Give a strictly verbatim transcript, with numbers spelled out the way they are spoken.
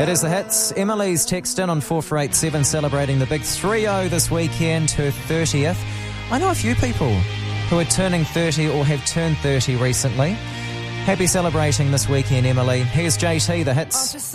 It is the hits. Emily's text in on four four eight seven celebrating the big three oh this weekend, her thirtieth. I know a few people who are turning thirty or have turned thirty recently. Happy celebrating this weekend, Emily. Here's J T, the hits.